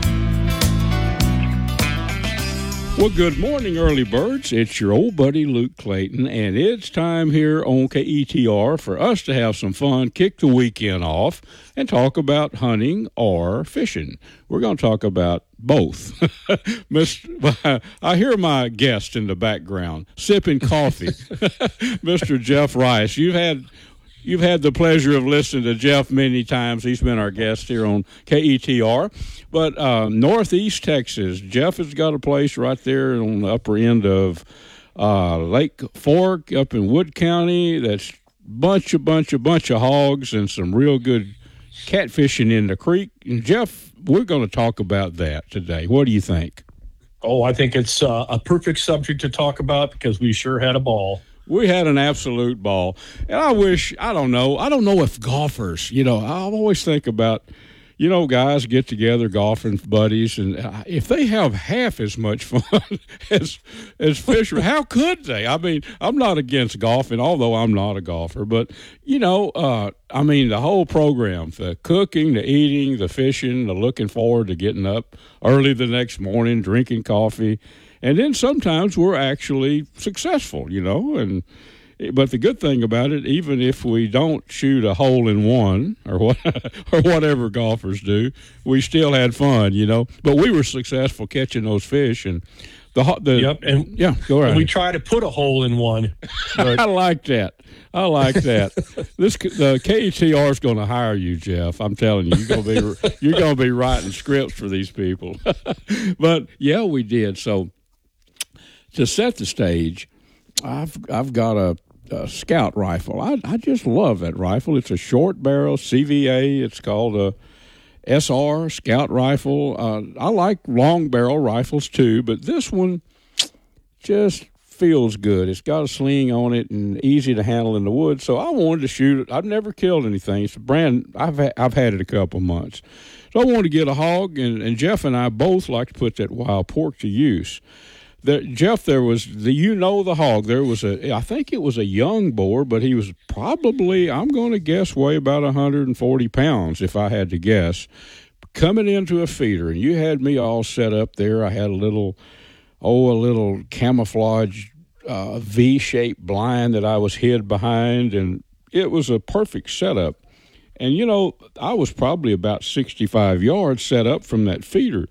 Well, good morning, early birds. It's your old buddy, Luke Clayton, and it's time here on K E T R for us to have some fun, kick the weekend off, and talk about hunting or fishing. We're going to talk about both. I hear my guest in the background sipping coffee, Mister Jeff Rice. You've had... You've had the pleasure of listening to Jeff many times. He's been our guest here on K E T R. But uh, Northeast Texas, Jeff has got a place right there on the upper end of uh, Lake Fork up in Wood County. That's bunch, a bunch, a bunch of hogs and some real good catfishing in the creek. And Jeff, we're going to talk about that today. What do you think? Oh, I think it's uh, a perfect subject to talk about because we sure had a ball. We had an absolute ball. And I wish, I don't know, I don't know if golfers, you know, I always think about, you know, guys get together, golfing buddies, and if they have half as much fun as as fishermen, how could they? I mean, I'm not against golfing, although I'm not a golfer, but, you know, uh, I mean, the whole program, the cooking, the eating, the fishing, the looking forward to getting up early the next morning, drinking coffee. And then sometimes we're actually successful, you know, and but the good thing about it, even if we don't shoot a hole in one or what or whatever golfers do, we still had fun, you know. But we were successful catching those fish, and the the yep, and yeah, go ahead. We try to put a hole in one. But. I like that. I like that. This the K E T R is going to hire you, Jeff. I'm telling you, you're going to be you're going to be writing scripts for these people. But yeah, we did so. To set the stage, I've I've got a, a Scout rifle. I I just love that rifle. It's a short barrel C V A. It's called a S R Scout rifle. Uh, I like long barrel rifles too, but this one just feels good. It's got a sling on it and easy to handle in the woods. So I wanted to shoot it. I've never killed anything. It's a brand. I've ha- I've had it a couple months. So I wanted to get a hog, and, and Jeff and I both like to put that wild pork to use. There, Jeff, there was the you know the hog. There was a, I think it was a young boar, but he was probably, I'm going to guess, weigh about one hundred forty pounds if I had to guess, coming into a feeder. And you had me all set up there. I had a little, oh, a little camouflage uh, V-shaped blind that I was hid behind, and it was a perfect setup. And, you know, I was probably about sixty-five yards set up from that feeder.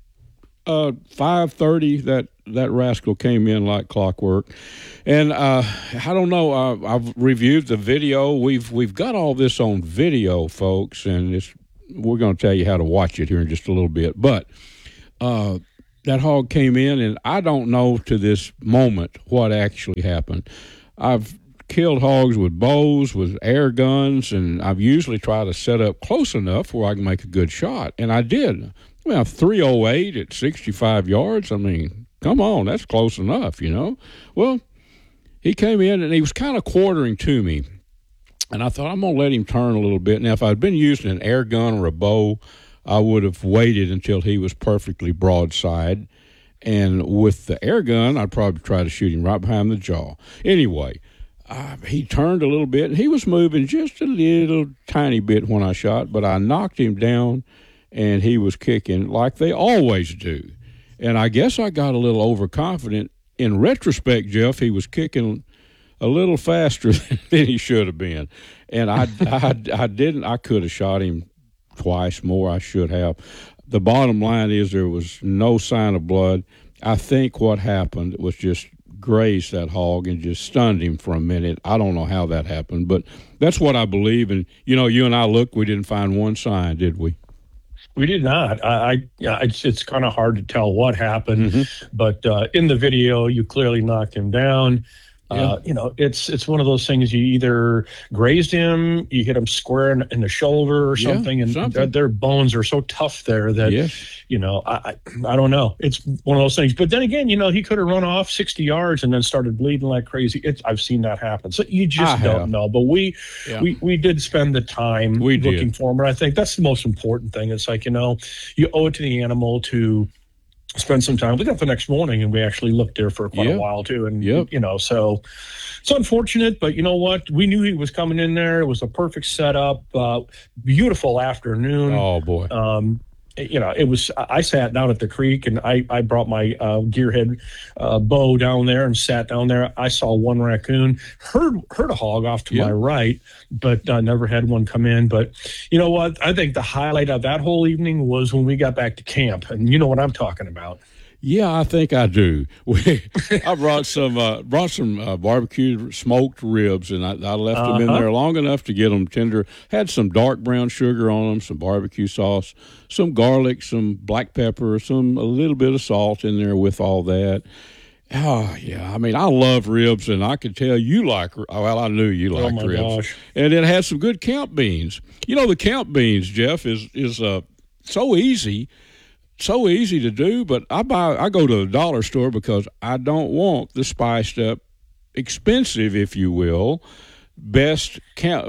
Uh, five thirty, that, that rascal came in like clockwork. And uh, I don't know, uh, I've reviewed the video. We've we've got all this on video, folks, and it's, we're going to tell you how to watch it here in just a little bit. But uh, that hog came in, and I don't know to this moment what actually happened. I've killed hogs with bows, with air guns, and I've usually tried to set up close enough where I can make a good shot, and I did. Well, three oh eight at sixty-five yards, I mean, come on, that's close enough, you know. Well, he came in, and he was kind of quartering to me, and I thought, I'm going to let him turn a little bit. Now, if I'd been using an air gun or a bow, I would have waited until he was perfectly broadside, and with the air gun, I'd probably try to shoot him right behind the jaw. Anyway, uh, he turned a little bit, and he was moving just a little tiny bit when I shot, but I knocked him down, and he was kicking like they always do. And I guess I got a little overconfident. In retrospect, Jeff, he was kicking a little faster than he should have been. And I, I, I didn't, I could have shot him twice more. I should have. The bottom line is there was no sign of blood. I think what happened was just grazed that hog and just stunned him for a minute. I don't know how that happened, but that's what I believe. And, you know, you and I looked, we didn't find one sign, did we? We did not. I, I it's, it's kind of hard to tell what happened, mm-hmm. but uh, in the video, you clearly knocked him down. Yeah. Uh, you know, it's it's one of those things. You either grazed him, you hit him square in, in the shoulder or something, yeah, and something. Their, their bones are so tough there that, yes. you know, I, I I don't know. It's one of those things. But then again, you know, he could have run off sixty yards and then started bleeding like crazy. It's, I've seen that happen. So you just I don't have. know. But we, yeah. we we did spend the time we looking did. for him. But I think that's the most important thing. It's like, you know, you owe it to the animal to spend some time. We got the next morning, and we actually looked there for quite yep. a while too. And yep. you know, so it's unfortunate, but you know what? We knew he was coming in there. It was a perfect setup. Uh, beautiful afternoon. Oh boy. Um, you know, it was. I sat down at the creek, and I I brought my uh, gearhead uh, bow down there and sat down there. I saw one raccoon, heard heard a hog off to yep. my right, but uh, never had one come in. But you know what? I think the highlight of that whole evening was when we got back to camp, and you know what I'm talking about. Yeah, I think I do. We, I brought some uh, brought some uh, barbecued smoked ribs, and I, I left uh-huh. them in there long enough to get them tender. Had some dark brown sugar on them, some barbecue sauce, some garlic, some black pepper, some a little bit of salt in there with all that. Oh, yeah. I mean, I love ribs, and I could tell you like, well, I knew you liked oh my ribs. Gosh. And it had some good camp beans. You know, the camp beans, Jeff, is is uh, so easy. So easy to do, but I buy. I go to the dollar store because I don't want the spiced up, expensive, if you will, best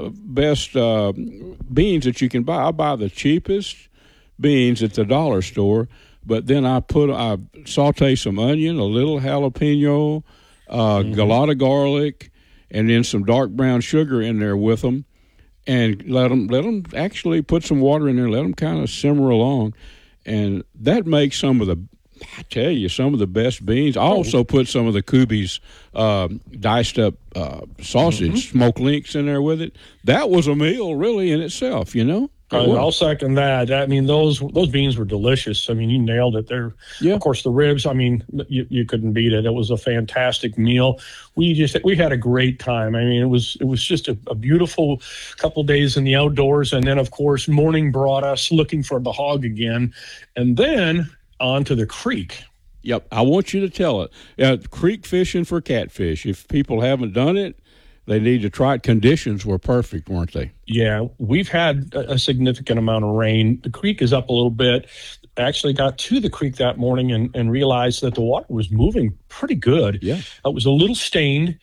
best uh, beans that you can buy. I buy the cheapest beans at the dollar store, but then I put I saute some onion, a little jalapeno, uh, mm-hmm. a lot of garlic, and then some dark brown sugar in there with them, and let them let them actually put some water in there. Let them kind of simmer along. And that makes some of the, I tell you, some of the best beans. I also put some of the Kubi's uh, diced up uh, sausage, mm-hmm. smoked links in there with it. That was a meal, really, in itself, you know? Uh, I'll second that. I mean, those those beans were delicious. I mean, you nailed it there. Yeah. Of course, the ribs, I mean, you, you couldn't beat it. It was a fantastic meal. We just we had a great time. I mean, it was it was just a, a beautiful couple days in the outdoors. And then, of course, morning brought us looking for the hog again. And then on to the creek. Yep. I want you to tell it. Uh, creek fishing for catfish. If people haven't done it, they need to try it. Conditions were perfect, weren't they? Yeah, we've had a significant amount of rain. The creek is up a little bit. I actually got to the creek that morning and, and realized that the water was moving pretty good. Yeah. It was a little stained,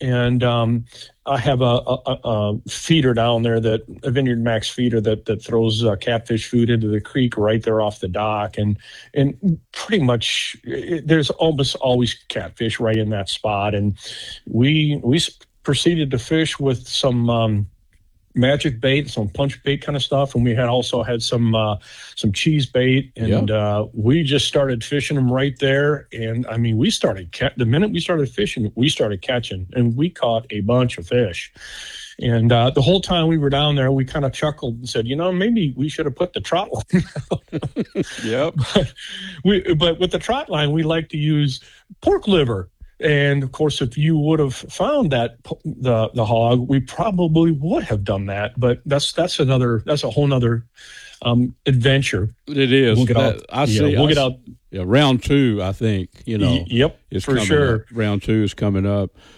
and um, I have a, a, a feeder down there, that a Vineyard Max feeder that that throws uh, catfish food into the creek right there off the dock, and and pretty much it, there's almost always catfish right in that spot, and we we proceeded to fish with some um, magic bait, some punch bait kind of stuff, and we had also had some uh, some cheese bait, and yeah. uh, we just started fishing them right there. And I mean, we started ca- the minute we started fishing, we started catching, and we caught a bunch of fish. And uh, the whole time we were down there, we kind of chuckled and said, you know, maybe we should have put the trot line out. Yep. But, we, but with the trot line, we like to use pork liver. And of course, if you would have found that the the hog, we probably would have done that. But that's that's another that's a whole nother um, adventure. It is. We'll get that, out. I yeah, see. We'll I get see, out. Yeah, round two. I think you know. Y- yep. Is for coming sure. Up. Round two is coming up.